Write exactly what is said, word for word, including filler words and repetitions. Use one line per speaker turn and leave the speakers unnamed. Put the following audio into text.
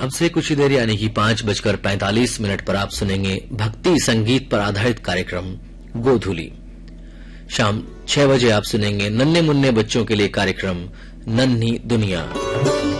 अब से कुछ ही देर यानी कि पांच बजकर पैंतालीस मिनट पर आप सुनेंगे भक्ति संगीत पर आधारित कार्यक्रम गोधूली। शाम छह बजे आप सुनेंगे नन्हे मुन्ने बच्चों के लिए कार्यक्रम नन्ही दुनिया।